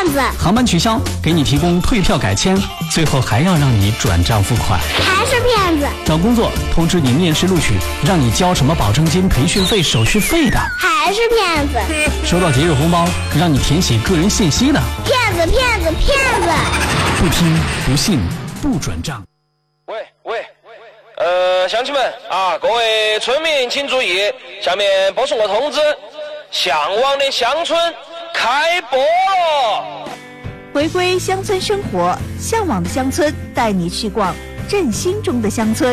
子。 航班取消，给你提供退票改签，最后还要让你转账付款， 还是骗子。 找工作通知你面试录取，让你交什么保证金、培训费、手续费的， 还是骗子。 收到节日红包，让你填写个人信息的， 骗子骗子骗子。 不听不信不转账。 乡亲们啊，各位村民请注意，下面播送个通知，向往的乡村开播了。 回归乡村生活，向往的乡村带你去逛振兴中的乡村。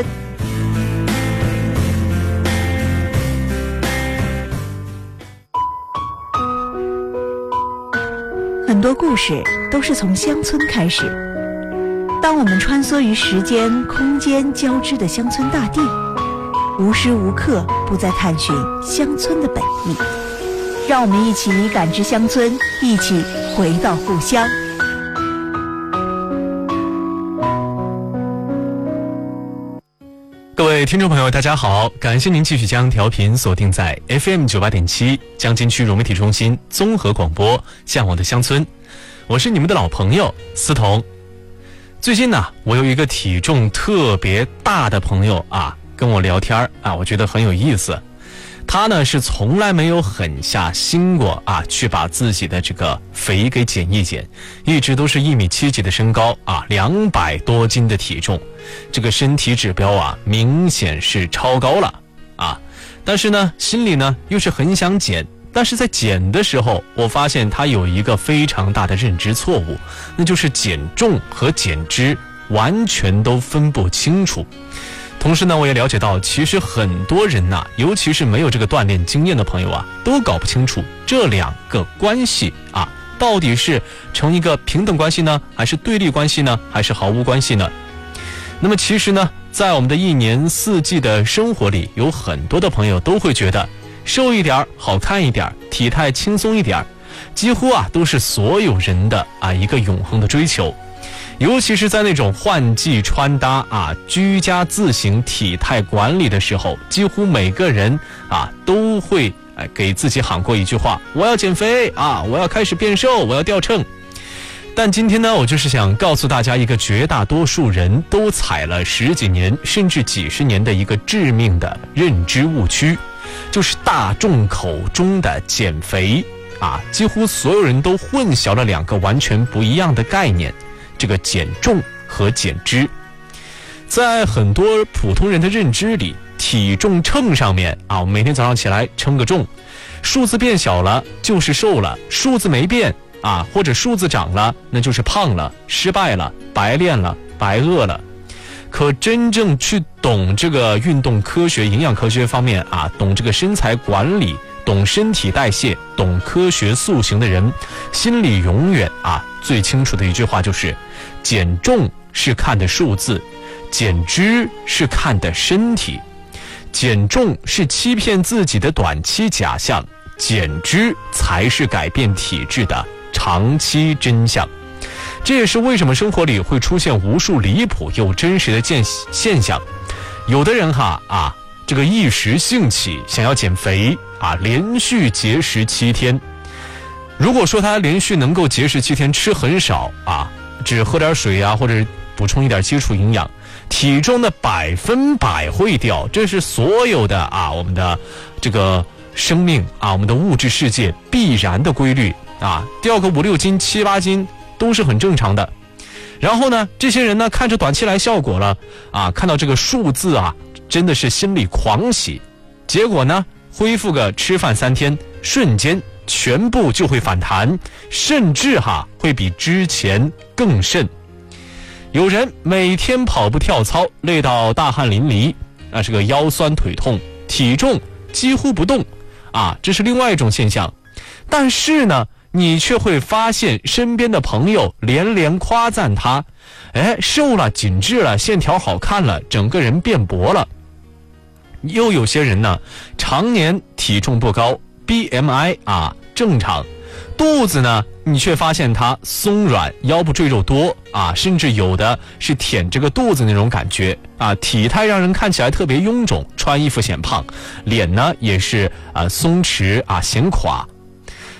很多故事都是从乡村开始。当我们穿梭于时间、空间交织的乡村大地，无时无刻不在探寻乡村的本意。让我们一起感知乡村，一起回到故乡。 各位听众朋友大家好，感谢您继续将调频锁定在 FM 98.7江津区融媒体中心综合广播向往的乡村，我是你们的老朋友思彤。最近呢，我有一个体重特别大的朋友啊，跟我聊天啊，我觉得很有意思。他呢是从来没有狠下心过啊，去把自己的这个肥给减一减，一直都是1.7米几的身高啊，200多斤的体重，这个身体指标啊明显是超高了啊。但是呢，心里呢又是很想减。但是在减的时候，我发现他有一个非常大的认知错误，那就是减重和减脂完全都分不清楚。同时呢，我也了解到，其实很多人呐，尤其是没有这个锻炼经验的朋友啊，都搞不清楚这两个关系啊，到底是成一个平等关系呢，还是对立关系呢，还是毫无关系呢？那么其实呢，在我们的一年四季的生活里，有很多的朋友都会觉得瘦一点好看一点，体态轻松一点，几乎啊都是所有人的啊一个永恒的追求。尤其是在那种换季穿搭啊、居家自行体态管理的时候，几乎每个人啊都会给自己喊过一句话：我要减肥啊，我要开始变瘦，我要掉秤。但今天呢，我就是想告诉大家一个绝大多数人都踩了10几年甚至几十年的一个致命的认知误区，就是大众口中的减肥啊，几乎所有人都混淆了两个完全不一样的概念，这个减重和减脂。在很多普通人的认知里，体重秤上面啊，我们每天早上起来称个重，数字变小了就是瘦了，数字没变啊，或者数字涨了，那就是胖了、失败了、白练了、白饿了。可真正去懂这个运动科学、营养科学方面啊，懂这个身材管理、懂身体代谢、懂科学塑形的人，心里永远啊最清楚的一句话就是：减重是看的数字，减脂是看的身体。减重是欺骗自己的短期假象，减脂才是改变体质的长期真相。这也是为什么生活里会出现无数离谱又真实的现象。有的人这个一时兴起想要减肥啊，连续节食7天。如果说他连续能够节食7天，吃很少啊，只喝点水啊，或者补充一点基础营养，体重的100%会掉。这是所有的我们的这个生命啊，我们的物质世界必然的规律啊，掉个5、6斤、7、8斤都是很正常的。然后呢，这些人呢看着短期来效果了啊，看到这个数字啊，真的是心里狂喜。结果呢，恢复个吃饭3天，瞬间全部就会反弹，甚至会比之前更甚。有人每天跑步跳操，累到大汗淋漓，这个腰酸腿痛，体重几乎不动啊，这是另外一种现象。但是呢，你却会发现身边的朋友连连夸赞他，瘦了、紧致了、线条好看了，整个人变薄了。又有些人呢，常年体重不高， BMI 正常，肚子呢你却发现他松软，腰部赘肉多啊，甚至有的是舔这个肚子那种感觉啊，体态让人看起来特别臃肿，穿衣服显胖，脸呢也是松弛显垮。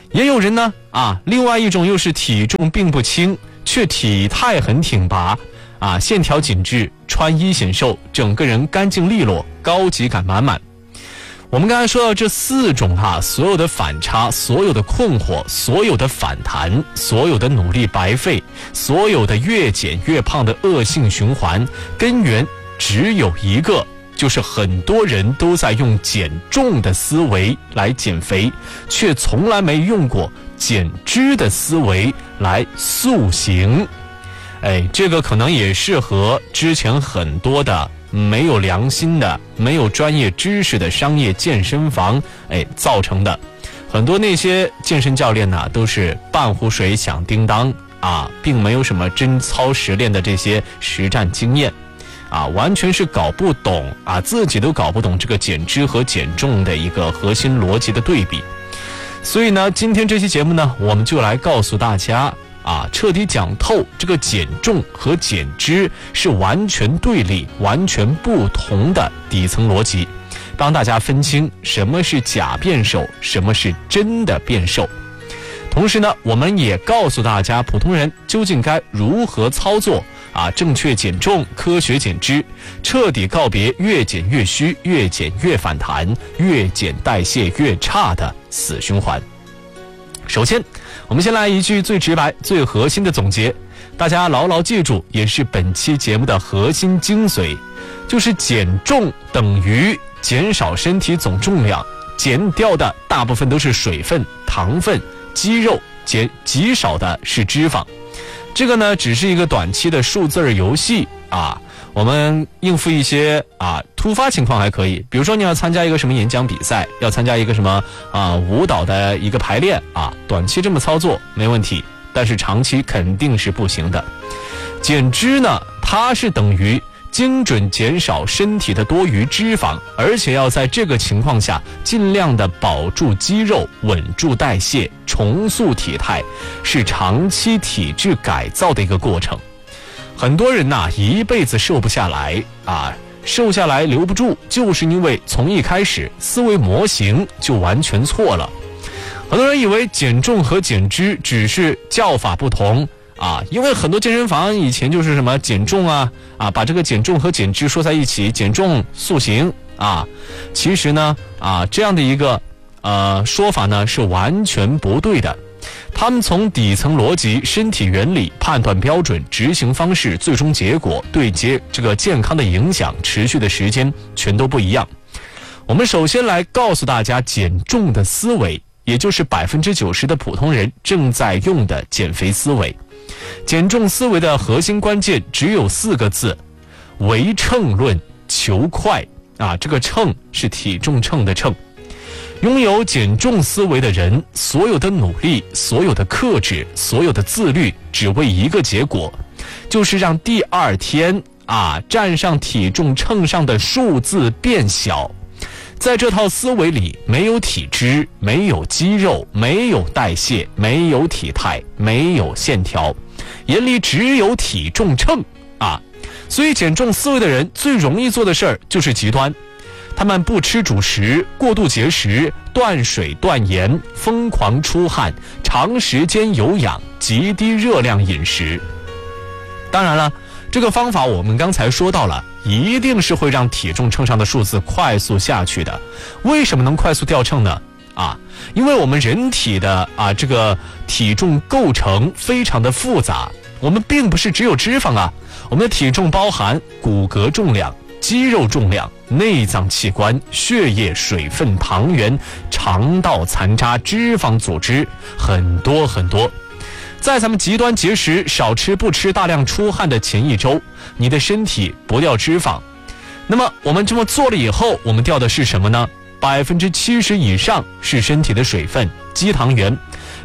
也有人呢另外一种又是体重并不轻，却体态很挺拔线条紧致，穿衣显瘦，整个人干净利落，高级感满满。我们刚才说到这4种所有的反差，所有的困惑，所有的反弹，所有的努力白费，所有的越减越胖的恶性循环，根源只有一个，就是很多人都在用减重的思维来减肥，却从来没用过减脂的思维来塑形。这个可能也是和之前很多的没有良心的、没有专业知识的商业健身房造成的。很多那些健身教练呢，都是半壶水响叮当并没有什么真操实练的这些实战经验完全是搞不懂自己都搞不懂这个减脂和减重的一个核心逻辑的对比。所以呢，今天这期节目呢，我们就来告诉大家彻底讲透这个减重和减脂是完全对立、完全不同的底层逻辑，帮大家分清什么是假变瘦，什么是真的变瘦。同时呢，我们也告诉大家普通人究竟该如何操作正确减重、科学减脂，彻底告别越减越虚、越减越反弹、越减代谢越差的死循环。首先，我们先来一句最直白、最核心的总结，大家牢牢记住，也是本期节目的核心精髓，就是减重等于减少身体总重量，减掉的大部分都是水分、糖分、肌肉，极少的是脂肪。这个呢，只是一个短期的数字游戏我们应付一些突发情况还可以，比如说你要参加一个什么演讲比赛，要参加一个什么舞蹈的一个排练短期这么操作没问题，但是长期肯定是不行的。减脂呢，它是等于精准减少身体的多余脂肪，而且要在这个情况下尽量的保住肌肉，稳住代谢，重塑体态，是长期体质改造的一个过程。很多人一辈子瘦不下来瘦下来留不住，就是因为从一开始思维模型就完全错了。很多人以为减重和减脂只是叫法不同因为很多健身房以前就是什么减重把这个减重和减脂说在一起，减重塑形其实呢这样的一个说法呢是完全不对的。他们从底层逻辑、身体原理、判断标准、执行方式、最终结果对这个健康的影响、持续的时间全都不一样。我们首先来告诉大家减重的思维，也就是 90% 的普通人正在用的减肥思维。减重思维的核心关键只有4个字：唯秤论，求快这个秤是体重秤的秤。拥有减重思维的人，所有的努力、所有的克制、所有的自律，只为一个结果，就是让第2天站上体重秤上的数字变小。在这套思维里，没有体脂，没有肌肉，没有代谢，没有体态，没有线条，眼里只有体重秤所以减重思维的人最容易做的事儿就是极端。他们不吃主食，过度节食，断水断盐，疯狂出汗，长时间有氧，极低热量饮食。当然了，这个方法我们刚才说到了，一定是会让体重秤上的数字快速下去的。为什么能快速掉秤呢？因为我们人体的这个体重构成非常的复杂，我们并不是只有脂肪我们的体重包含骨骼重量、肌肉重量、内脏器官、血液、水分、糖原、肠道残渣、脂肪组织，很多很多。在咱们极端节食、少吃不吃、大量出汗的前1周，你的身体不掉脂肪。那么我们这么做了以后，我们掉的是什么呢？70%以上是身体的水分、肌糖原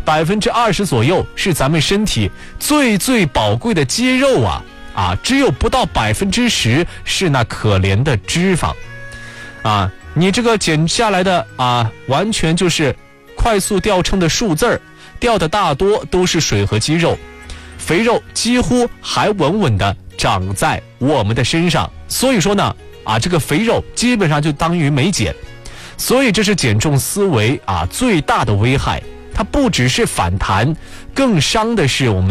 ，20%左右是咱们身体最最宝贵的肌肉只有不到10%是那可怜的脂肪你这个减下来的完全就是快速掉秤的数字儿，掉的大多都是水和肌肉，肥肉几乎还稳稳的长在我们的身上。所以说呢这个肥肉基本上就当于没减。所以这是减重思维最大的危害， 它不只是反弹，更伤的是我们